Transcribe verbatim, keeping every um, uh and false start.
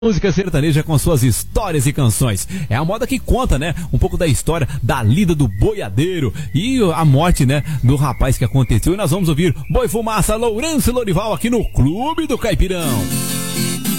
Música sertaneja com suas histórias e canções. É a moda que conta, né? Um pouco da história da lida do boiadeiro e a morte, né? Do rapaz que aconteceu. E nós vamos ouvir Boi Fumaça, Lourenço e Lorival aqui no Clube do Caipirão.